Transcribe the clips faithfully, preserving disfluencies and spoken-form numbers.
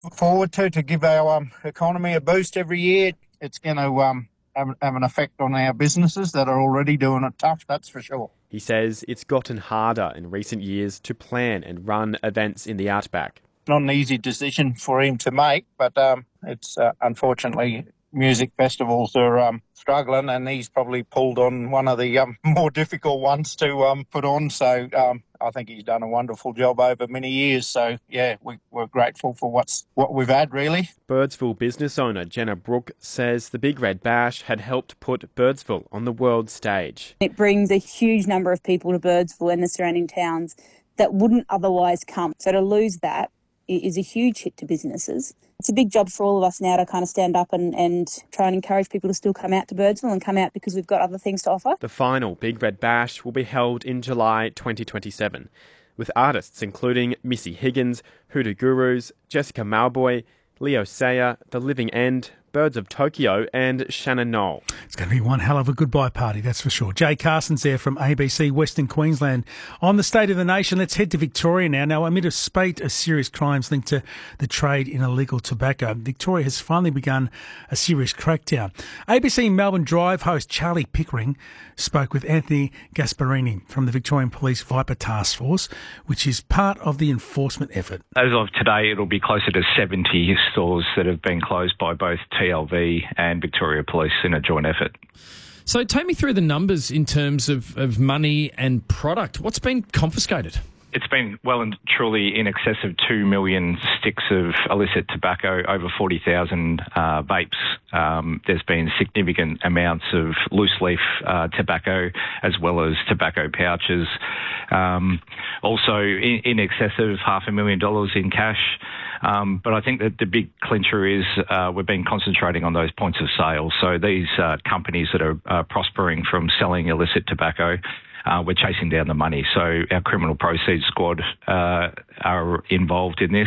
look forward to to give our um, economy a boost every year. It's going to um, have, have an effect on our businesses that are already doing it tough, that's for sure. He says it's gotten harder in recent years to plan and run events in the Outback. Not an easy decision for him to make, but um, it's uh, unfortunately music festivals are um, struggling, and he's probably pulled on one of the um, more difficult ones to um, put on. So um, I think he's done a wonderful job over many years. So yeah, we, we're grateful for what's what we've had, really. Birdsville business owner Jenna Brooke says the Big Red Bash had helped put Birdsville on the world stage. It brings a huge number of people to Birdsville and the surrounding towns that wouldn't otherwise come. So to lose that is a huge hit to businesses. It's a big job for all of us now to kind of stand up and, and try and encourage people to still come out to Birdsville and come out because we've got other things to offer. The final Big Red Bash will be held in July twenty twenty-seven, with artists including Missy Higgins, Hoodoo Gurus, Jessica Malboy, Leo Sayer, The Living End, Birds of Tokyo and Shannon Knoll. It's going to be one hell of a goodbye party, that's for sure. Jay Carson's there from A B C Western Queensland. On the State of the Nation, let's head to Victoria now. Now, amid a spate of serious crimes linked to the trade in illegal tobacco, Victoria has finally begun a serious crackdown. A B C Melbourne Drive host Charlie Pickering spoke with Anthony Gasparini from the Victorian Police Viper Task Force, which is part of the enforcement effort. As of today, it'll be closer to seventy stores that have been closed by both T L V and Victoria Police in a joint effort. So take me through the numbers in terms of, of money and product. What's been confiscated? It's been well and truly in excess of two million sticks of illicit tobacco, over forty thousand uh, vapes. Um, there's been significant amounts of loose leaf uh, tobacco as well as tobacco pouches. Um, also in, in excess of half a million dollars in cash. Um, but I think that the big clincher is uh, we've been concentrating on those points of sale. So these uh, companies that are uh, prospering from selling illicit tobacco, uh, we're chasing down the money. So our criminal proceeds squad uh, are involved in this,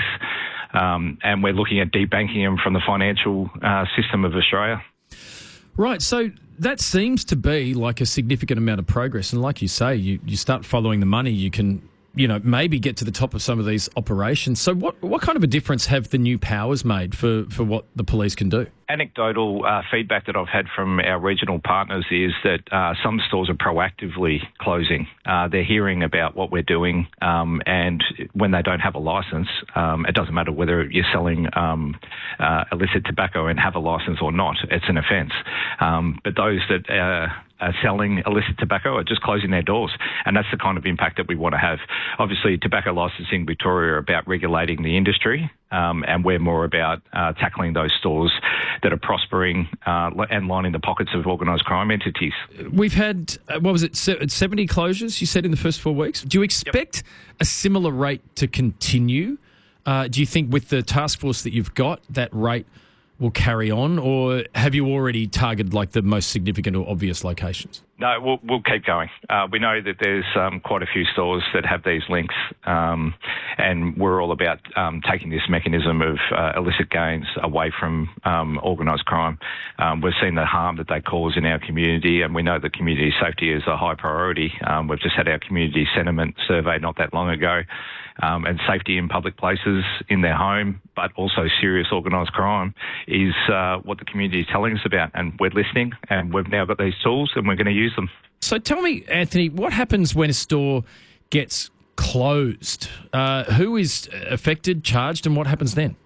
um, and we're looking at debanking them from the financial uh, system of Australia. Right, so that seems to be like a significant amount of progress. And like you say, you, you start following the money, you can, you know, maybe get to the top of some of these operations. So what, what kind of a difference have the new powers made for, for what the police can do? Anecdotal uh, feedback that I've had from our regional partners is that uh, some stores are proactively closing. Uh, they're hearing about what we're doing, um, and when they don't have a licence, um, it doesn't matter whether you're selling um, uh, illicit tobacco and have a licence or not, it's an offence. Um, but those that uh, are selling illicit tobacco are just closing their doors, and that's the kind of impact that we want to have. Obviously, tobacco licensing Victoria are about regulating the industry, um, and we're more about uh, tackling those stores that are prospering uh, and lining the pockets of organised crime entities. We've had, uh, what was it, seventy closures, you said, in the first four weeks. Do you expect yep. a similar rate to continue? Uh, do you think with the task force that you've got, that rate will carry on, or have you already targeted like the most significant or obvious locations? No, we'll, we'll keep going. Uh, we know that there's um, quite a few stores that have these links, um, and we're all about um, taking this mechanism of uh, illicit gains away from um, organised crime. Um, we've seen the harm that they cause in our community, and we know that community safety is a high priority. Um, we've just had our community sentiment survey not that long ago, um, and safety in public places, in their home, but also serious organised crime is uh, what the community is telling us about, and we're listening, and we've now got these tools, and we're going to use them. So tell me, Anthony, what happens when a store gets closed? Uh, who is affected, charged, and what happens then?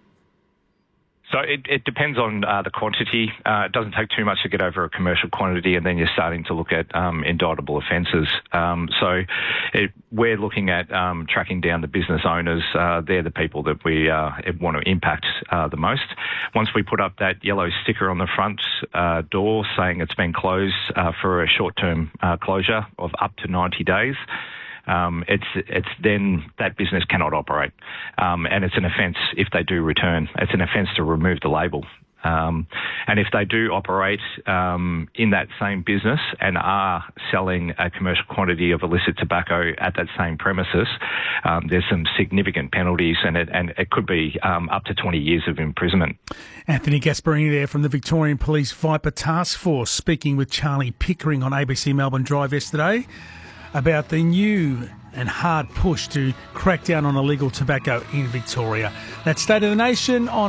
So it, it depends on uh, the quantity. Uh, it doesn't take too much to get over a commercial quantity, and then you're starting to look at um, indictable offences. Um, so it, we're looking at um, tracking down the business owners. Uh, they're the people that we uh, want to impact uh, the most. Once we put up that yellow sticker on the front uh, door saying it's been closed uh, for a short-term uh, closure of up to ninety days, Um, it's it's then that business cannot operate, um, and it's an offence if they do return. It's an offence to remove the label, um, and if they do operate um, in that same business and are selling a commercial quantity of illicit tobacco at that same premises, um, there's some significant penalties, and it and it could be um, up to twenty years of imprisonment. Anthony Gasparini there from the Victorian Police Viper Task Force, speaking with Charlie Pickering on A B C Melbourne Drive yesterday about the new and hard push to crack down on illegal tobacco in Victoria. That's State of the Nation on